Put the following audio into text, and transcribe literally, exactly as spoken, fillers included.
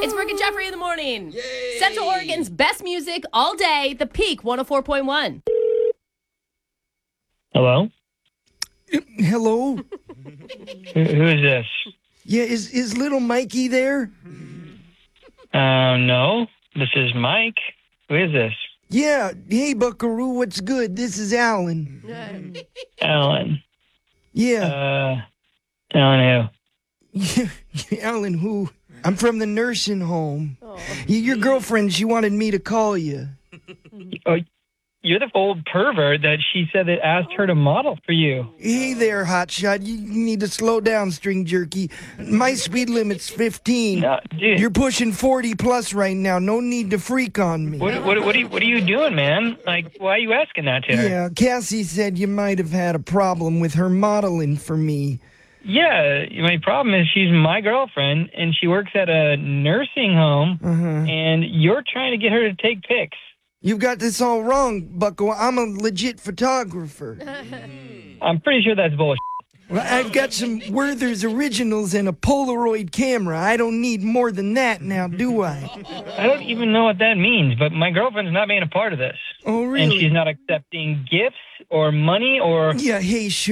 It's Brooke and Jeffrey in the morning. Yay. Central Oregon's best music all day. The Peak one oh four point one. Hello? Hello? Who, who is this? Yeah, is is little Mikey there? Um, no. This is Mike. Who is this? Yeah. Hey, Buckaroo, what's good? This is Alan. Alan. Yeah. Uh, Alan who? Alan, who? I'm from the nursing home. Y- Your girlfriend, she wanted me to call you. Oh, you're the old pervert that she said that asked her to model for you. Hey there, hotshot. You need to slow down, string jerky. My speed limit's fifteen. No, dude. You're pushing forty plus right now. No need to freak on me. What, what, what, are you, what are you doing, man? Like, why are you asking that to her? Yeah, Cassie said you might have had a problem with her modeling for me. Yeah, my problem is she's my girlfriend, and she works at a nursing home, Uh-huh. and you're trying to get her to take pics. You've got this all wrong, Bucko. I'm a legit photographer. I'm pretty sure that's bullshit. Well, I've got some Werther's Originals and a Polaroid camera. I don't need more than that now, do I? I don't even know what that means, but my girlfriend's not being a part of this. Oh, really? And she's not accepting gifts or money or... Yeah, hey,